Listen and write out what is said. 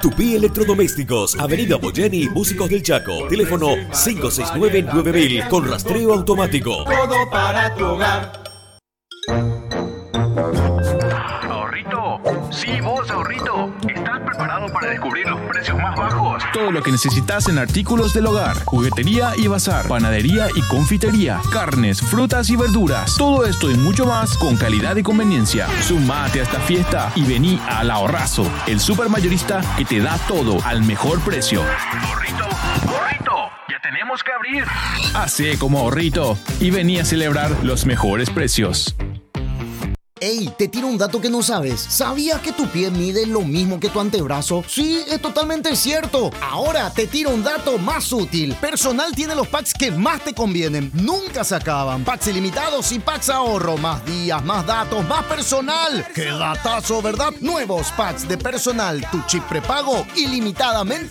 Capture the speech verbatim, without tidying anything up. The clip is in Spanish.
Tupí Electrodomésticos, Avenida Boyeni, Músicos del Chaco. Teléfono cinco seis nueve nueve mil con rastreo automático. Todo para tu hogar. Ahorrito, sí vos, ahorrito. ¿Estás preparado para descubrir los precios más bajos? Todo lo que necesitas en artículos del hogar, juguetería y bazar, panadería y confitería, carnes, frutas y verduras. Todo esto y mucho más con calidad y conveniencia. Sumate a esta fiesta y vení al Ahorrazo, el supermayorista que te da todo al mejor precio. Ahorrito, ahorrito, ya tenemos que abrir. Hacé como Ahorrito y vení a celebrar los mejores precios. Ey, te tiro un dato que no sabes. ¿Sabías que tu pie mide lo mismo que tu antebrazo? Sí, es totalmente cierto. Ahora te tiro un dato más útil. Personal tiene los packs que más te convienen. Nunca se acaban. Packs ilimitados y packs ahorro. Más días, más datos, más personal. ¡Qué datazo!, ¿verdad? Nuevos packs de Personal. Tu chip prepago ilimitadamente